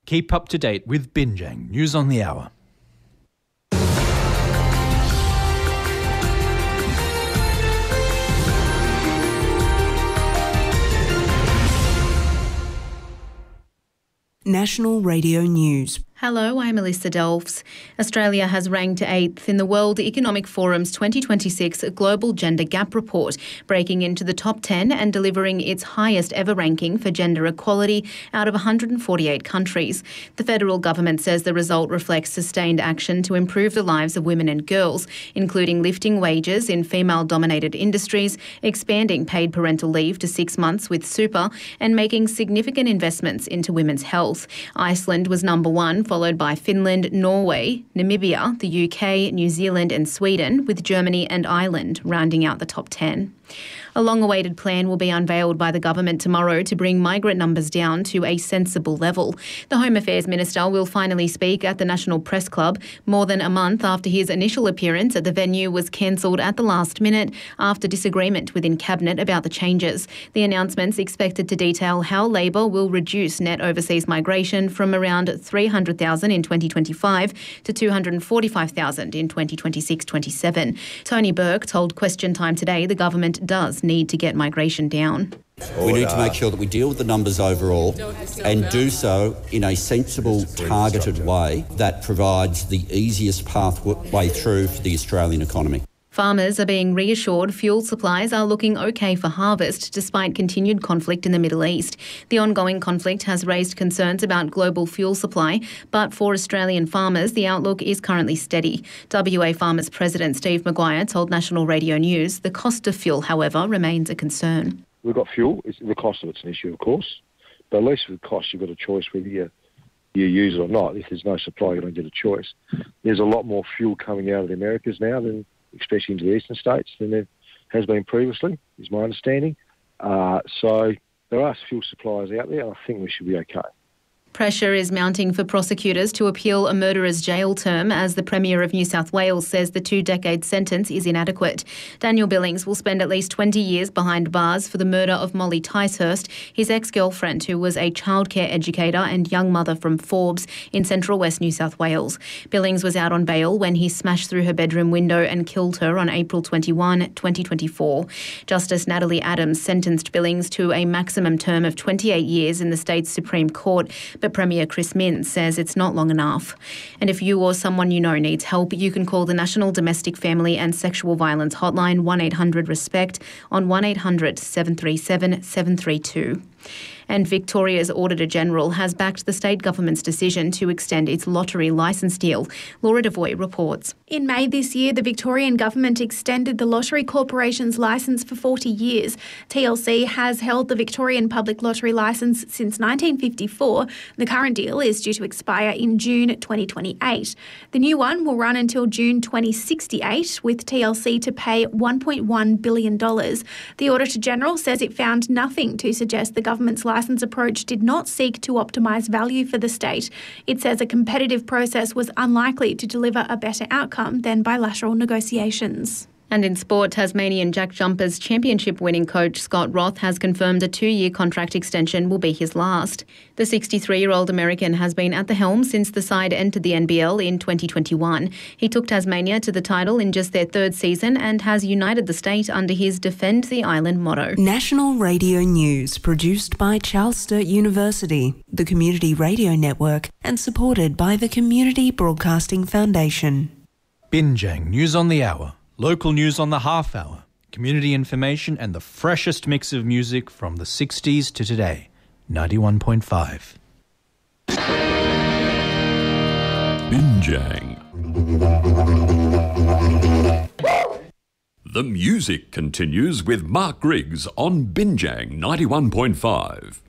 Keep up to date with Binjang News on the Hour. National Radio News. Hello, I'm Melissa Delfs. Australia has ranked 8th in the World Economic Forum's 2026 Global Gender Gap Report, breaking into the top 10 and delivering its highest ever ranking for gender equality out of 148 countries. The federal government says the result reflects sustained action to improve the lives of women and girls, including lifting wages in female-dominated industries, expanding paid parental leave to 6 months with super, and making significant investments into women's health. Iceland was number 1, followed by Finland, Norway, Namibia, the UK, New Zealand and Sweden, with Germany and Ireland rounding out the top 10. A long-awaited plan will be unveiled by the government tomorrow to bring migrant numbers down to a sensible level. The Home Affairs Minister will finally speak at the National Press Club more than a month after his initial appearance at the venue was cancelled at the last minute after disagreement within Cabinet about the changes. The announcement's expected to detail how Labor will reduce net overseas migration from around 300,000 in 2025 to 245,000 in 2026-27. Tony Burke told Question Time today the government does need to get migration down. We need to make sure that we deal with the numbers overall and do so in a sensible, targeted way that provides the easiest pathway through for the Australian economy. Farmers are being reassured fuel supplies are looking okay for harvest despite continued conflict in the Middle East. The ongoing conflict has raised concerns about global fuel supply, but for Australian farmers, the outlook is currently steady. WA Farmers President Steve Maguire told National Radio News the cost of fuel, however, remains a concern. We've got fuel. The cost of it's an issue, of course, but at least with cost, you've got a choice whether you use it or not. If there's no supply, you don't get a choice. There's a lot more fuel coming out of the Americas now than especially into the eastern states, than there has been previously, is my understanding. So there are fuel suppliers out there, and I think we should be okay. Pressure is mounting for prosecutors to appeal a murderer's jail term as the Premier of New South Wales says the 2-decade sentence is inadequate. Daniel Billings will spend at least 20 years behind bars for the murder of Molly Ticehurst, his ex-girlfriend who was a childcare educator and young mother from Forbes in central west New South Wales. Billings was out on bail when he smashed through her bedroom window and killed her on April 21, 2024. Justice Natalie Adams sentenced Billings to a maximum term of 28 years in the state's Supreme Court, but Premier Chris Minns says it's not long enough. And if you or someone you know needs help, you can call the National Domestic Family and Sexual Violence Hotline 1-800-RESPECT on 1-800-737-732. And Victoria's Auditor-General has backed the state government's decision to extend its lottery licence deal. Laura Devoy reports. In May this year, the Victorian government extended the Lottery Corporation's licence for 40 years. TLC has held the Victorian Public Lottery licence since 1954. The current deal is due to expire in June 2028. The new one will run until June 2068, with TLC to pay $1.1 billion. The Auditor-General says it found nothing to suggest the government's licence approach did not seek to optimise value for the state. It says a competitive process was unlikely to deliver a better outcome than bilateral negotiations. And in sport, Tasmanian Jack Jumpers championship winning coach Scott Roth has confirmed a 2-year contract extension will be his last. The 63-year-old American has been at the helm since the side entered the NBL in 2021. He took Tasmania to the title in just their 3rd season and has united the state under his Defend the Island motto. National Radio News, produced by Charles Sturt University, the Community Radio Network, and supported by the Community Broadcasting Foundation. Binjang News on the Hour. Local news on the half hour, community information and the freshest mix of music from the 60s to today. 91.5. Binjang. The music continues with Mark Griggs on Binjang 91.5.